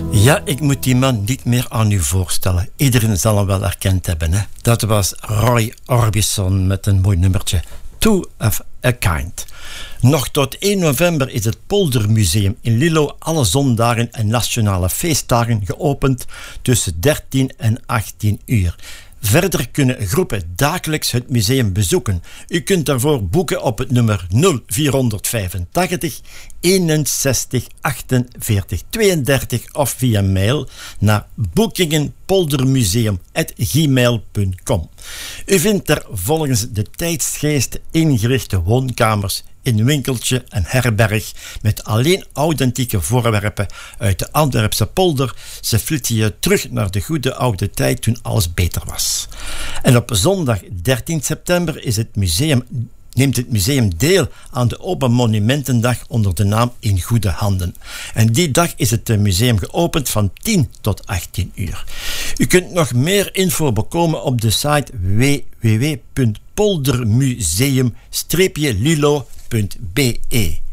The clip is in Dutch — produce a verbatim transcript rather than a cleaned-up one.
Ja, ik moet die man niet meer aan u voorstellen. Iedereen zal hem wel herkend hebben. Hè? Dat was Roy Orbison met een mooi nummertje. Two of a Kind. Nog tot één november is het Poldermuseum in Lillo alle zondagen en nationale feestdagen geopend tussen dertien en achttien uur. Verder kunnen groepen dagelijks het museum bezoeken. U kunt daarvoor boeken op het nummer nul vierhonderdvijfentachtig eenenzestig achtenveertig tweeëndertig of via mail naar boekingenpoldermuseum at gmail punt com. U vindt er volgens de tijdsgeest ingerichte woonkamers, een winkeltje en herberg met alleen authentieke voorwerpen uit de Antwerpse polder. Ze flitsen je terug naar de goede oude tijd toen alles beter was. En op zondag dertien september is het museum, neemt het museum deel aan de Open Monumentendag onder de naam In Goede Handen. En die dag is het museum geopend van tien tot achttien uur. U kunt nog meer info bekomen op de site w w w punt poldermuseum streepje lillo punt b e.